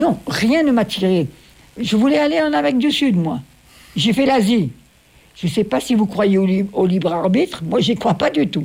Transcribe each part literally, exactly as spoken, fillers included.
Non, rien ne m'a tiré. Je voulais aller en Amérique du Sud, moi. J'ai fait l'Asie. Je ne sais pas si vous croyez au, li- au libre arbitre. Moi, j'y crois pas du tout.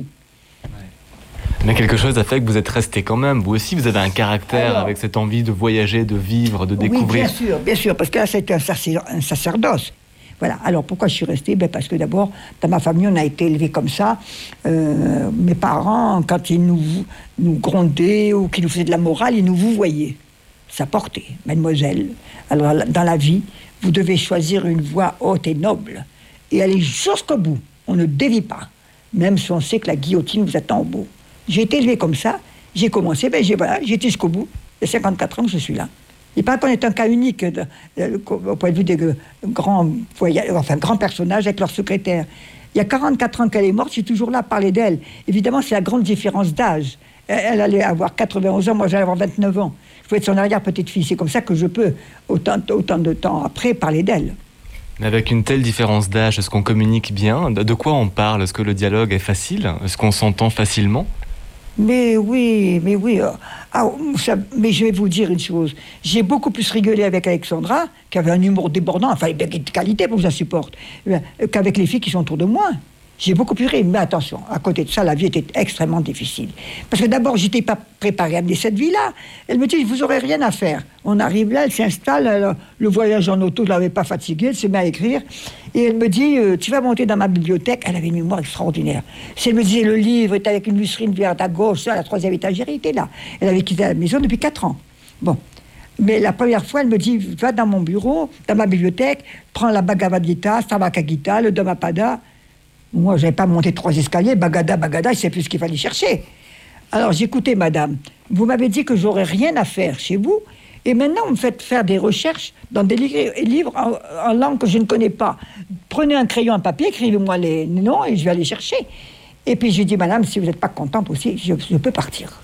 Mais quelque chose a fait que vous êtes resté quand même. Vous aussi, vous avez un caractère Alors, avec cette envie de voyager, de vivre, de Oui, découvrir. bien sûr, bien sûr, parce que là, c'était un, sacer- un sacerdoce. Voilà. Alors, pourquoi je suis restée? Ben, parce que d'abord, dans ma famille, on a été élevés comme ça. Euh, mes parents, quand ils nous, nous grondaient ou qu'ils nous faisaient de la morale, ils nous vous voyaient. Ça portait, mademoiselle. Alors, la- dans la vie, vous devez choisir une voie haute et noble et aller jusqu'au bout. On ne dévie pas, même si on sait que la guillotine vous attend au bout. J'ai été élevée comme ça. J'ai commencé, ben, j'ai, voilà, j'ai été jusqu'au bout. Il y a cinquante-quatre ans que je suis là. Il paraît qu'on est un cas unique de- de- au point de vue des euh, grands, voya- enfin, grands personnages avec leur secrétaire. Il y a quarante-quatre ans qu'elle est morte, je suis toujours là à parler d'elle. Évidemment, c'est la grande différence d'âge. Elle, elle allait avoir quatre-vingt-onze ans, moi j'allais avoir vingt-neuf ans. Je pouvais être son arrière-petite-fille. C'est comme ça que je peux, autant, autant de temps après, parler d'elle. Mais avec une telle différence d'âge, est-ce qu'on communique bien? De de quoi on parle? Est-ce que le dialogue est facile? Est-ce qu'on s'entend facilement? Mais oui, mais oui. euh, ah, ça- mais je vais vous dire une chose. J'ai beaucoup plus rigolé avec Alexandra, qui avait un humour débordant, enfin, il y a de qualité pour que je la supporte, euh, qu'avec les filles qui sont autour de moi. J'ai beaucoup plus ri. Mais attention, à côté de ça, la vie était extrêmement difficile. Parce que d'abord, j'étais pas préparée à mener cette vie-là. Elle me dit, vous aurez rien à faire. On arrive là, elle s'installe, elle, le voyage en auto ne l'avait pas fatiguée, elle se met à écrire. Et elle me dit, euh, tu vas monter dans ma bibliothèque. Elle avait une mémoire extraordinaire. Si elle me disait, le livre est avec une lustrine verte à gauche, ça, la troisième étagère, il était là. Elle avait quitté la maison depuis quatre ans. Bon. Mais la première fois, elle me dit, va dans mon bureau, dans ma bibliothèque, prends la Bhagavad Gita, Stavaka Gita, le Dhammapada. Moi, je n'avais pas monté trois escaliers, bagada, bagada, je ne sais plus ce qu'il fallait chercher. Alors, j'écoutais, madame, vous m'avez dit que j'aurais rien à faire chez vous, et maintenant, vous me faites faire des recherches dans des li- livres en, en langue que je ne connais pas. Prenez un crayon, un papier, écrivez-moi les noms, et je vais aller chercher. Et puis, je dis, madame, si vous n'êtes pas contente aussi, je, je peux partir.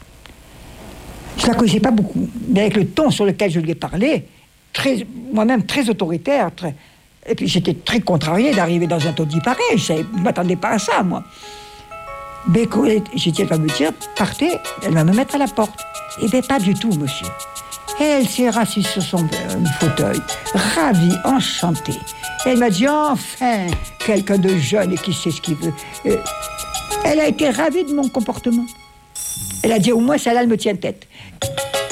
Je ne la connaissais pas beaucoup, mais avec le ton sur lequel je lui ai parlé, très, moi-même très autoritaire, très... Et puis j'étais très contrariée d'arriver dans un taudis pareil. Je ne m'attendais pas à ça, moi. Mais j'ai dit, elle va me dire, partez, elle va me mettre à la porte. Eh bien, pas du tout, monsieur. Et elle s'est rassise sur son euh, fauteuil, ravie, enchantée. Et elle m'a dit, enfin, quelqu'un de jeune et qui sait ce qu'il veut. Euh, elle a été ravie de mon comportement. Elle a dit, au moins, celle-là, elle me tient tête.